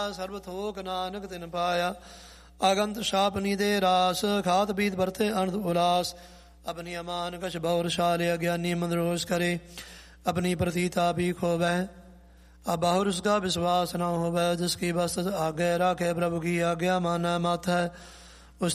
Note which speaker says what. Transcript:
Speaker 1: ਸਰਬ ਥੋਕ ਨਾਨਕ ਤਿਨ ਪਾਇਆ। ਆਗੰਤ ਸ਼ਾਪਨੀ ਦੇ ਰਾਸ, ਖਾਤ ਪੀਤ ਵਰਤੇ ਅਨੰਦ ਉਲਾਸ। ਆਪਣੀ ਅਮਾਨ ਕਛ ਬੌਰ ਛਾਲੇ, ਅਗਿਆਨੀ ਮੰਦਰੋਸ ਕਰੇ। अपनी प्रतीता भी खोवै, अब बाहुर उसका विश्वास न होवै। जिसकी बस्त आगे राखे, प्रभु की आज्ञा मानै मत है।